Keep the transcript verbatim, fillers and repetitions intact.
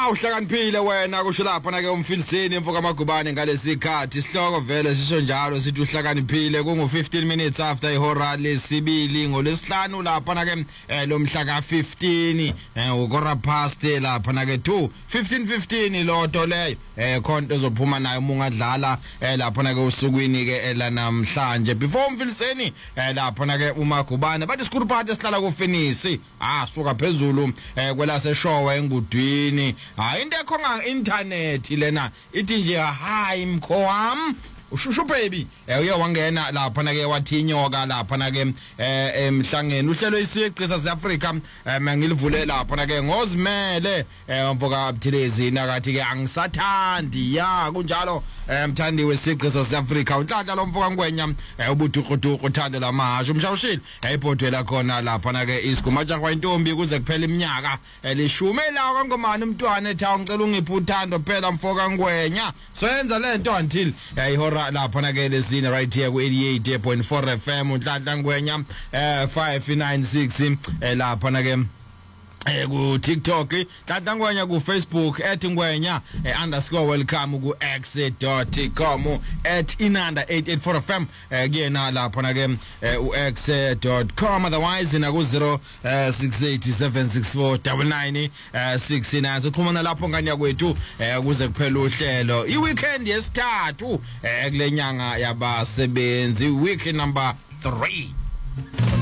Ah uhlakaniphile wena kusho lapha na ke umfiliseni emfoka amagubane ngalesikhathi sihloko vele sisho njalo sithi uhlakaniphile kungu fifteen minutes after ihora lesibili ngolesihlanu lapha na ke lomhla ka fifteen ukora past lapha na ke two fifteen fifteen loto leyo eh khonto ezophuma nayo mungadlala lapha na ke usukwini ke la namhlanje before umfiliseni lapha na ke umagubane bathi sikhulu party esihlala ku Finisi ah suka phezulu kwela seshowe engudwini ha into ekhonga internet lena ithi nje hi mkho wami ushushu baby uye wangena lapha na ke wathi inyoka lapha na ke emhlangeni uhlelo isiqisa seAfrica mangilivule lapha na ke ngozimele mfoka Buthelezi nakathi ke angisathandi ya kunjalo mthandi wesiqisa seAfrica unhlanhla lomfoka Ngwenya ubuduquduqu uthando lamahasha umshawushile ayibhodwela khona lapha na ke isigumatsha kwayintombi kuze kuphela iminyaka elishumi la kangomani umntwana ethawu ngicela ungiphe uthando phela mfoka Ngwenya soyenza lento until ihora lapha na ke lesine right here ku eighty-eight point four F M unhlanhla Ngwenya five nine six lapha na ke eh ku TikTok Nhlanhla Ngwenya ku Facebook at ngwenya underscore welcome ku x dot com at inanda eight eight four F M kuyena lapha na ke u x dot com otherwise na ku zero six eight seven six four nine nine six nine soxhumana lapho ngani yakwethu ukuze kuphela uhlelo i weekend yesithathu kulenyanga yabasebenzi week number three.